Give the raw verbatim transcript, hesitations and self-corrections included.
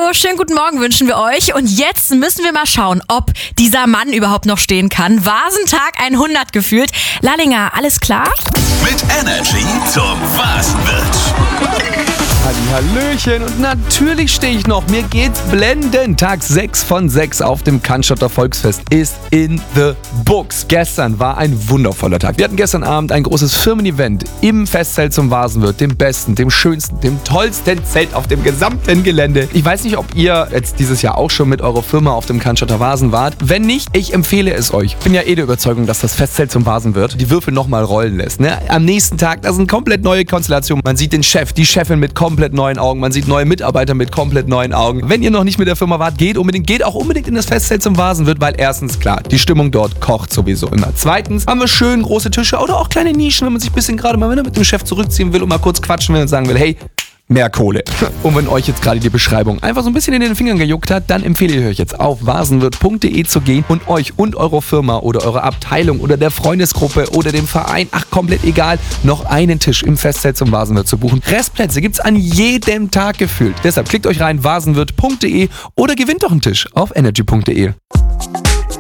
Hallo, schönen guten Morgen wünschen wir euch. Und jetzt müssen wir mal schauen, ob dieser Mann überhaupt noch stehen kann. Vasentag hundert gefühlt. Lallinger, alles klar? Mit Energy zum Was wird. Hallöchen und natürlich stehe ich noch. Mir geht's blendend. Tag sechs von sechs auf dem Cannstatter Volksfest ist in the books. Gestern war ein wundervoller Tag. Wir hatten gestern Abend ein großes Firmen-Event im Festzelt zum Vasenwirt, dem besten, dem schönsten, dem tollsten Zelt auf dem gesamten Gelände. Ich weiß nicht, ob ihr jetzt dieses Jahr auch schon mit eurer Firma auf dem Cannstatter Vasen wart. Wenn nicht, ich empfehle es euch. Ich bin ja eh der Überzeugung, dass das Festzelt zum Vasenwirt die Würfel nochmal rollen lässt. Ne? Am nächsten Tag, das sind komplett neue Konstellationen. Man sieht den Chef, die Chefin mit komplett neuen Augen. Man sieht neue Mitarbeiter mit komplett neuen Augen. Wenn ihr noch nicht mit der Firma wart, geht unbedingt, geht auch unbedingt in das Festzelt zum Vasenwirt, weil erstens, klar, die Stimmung dort kocht sowieso immer. Zweitens haben wir schön große Tische oder auch kleine Nischen, wenn man sich ein bisschen gerade mal, wenn er mit dem Chef zurückziehen will und mal kurz quatschen will und sagen will, hey, mehr Kohle. Und wenn euch jetzt gerade die Beschreibung einfach so ein bisschen in den Fingern gejuckt hat, dann empfehle ich euch jetzt auf vasenwirt punkt de zu gehen und euch und eurer Firma oder eurer Abteilung oder der Freundesgruppe oder dem Verein, ach komplett egal, noch einen Tisch im Festzelt zum Vasenwirt zu buchen. Restplätze gibt's an jedem Tag gefühlt. Deshalb klickt euch rein vasenwirt punkt de oder gewinnt doch einen Tisch auf energy punkt de.